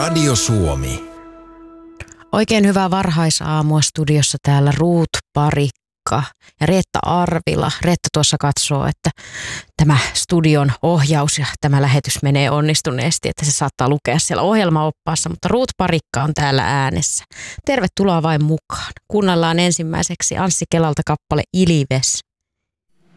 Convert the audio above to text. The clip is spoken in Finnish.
Radio Suomi. Oikein hyvää varhaisaamua studiossa täällä Ruut Parikka ja Reetta Arvila. Reetta tuossa katsoo, että tämä studion ohjaus ja tämä lähetys menee onnistuneesti, että se saattaa lukea siellä ohjelmaoppaassa, mutta Ruut Parikka on täällä äänessä. Tervetuloa vain mukaan. Kuunnellaan ensimmäiseksi Anssi Kelalta kappale Ilives.